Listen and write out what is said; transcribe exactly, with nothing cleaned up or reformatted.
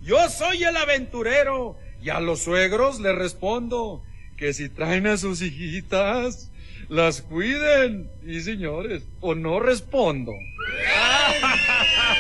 Yo soy el aventurero y a los suegros les respondo que si traen a sus hijitas, las cuiden. Y señores, o no respondo.